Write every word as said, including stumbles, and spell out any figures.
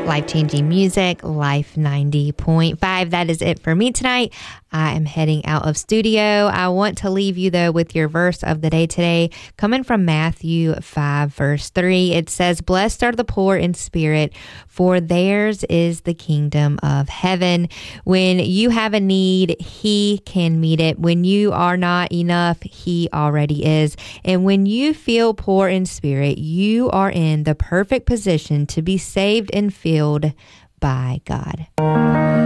Life-changing music, Life ninety point five. That is it for me tonight. I am heading out of studio. I want to leave you, though, with your verse of the day today, coming from Matthew five, verse three. It says, "Blessed are the poor in spirit, for theirs is the kingdom of heaven." When you have a need, He can meet it. When you are not enough, He already is. And when you feel poor in spirit, you are in the perfect position to be saved and filled by God.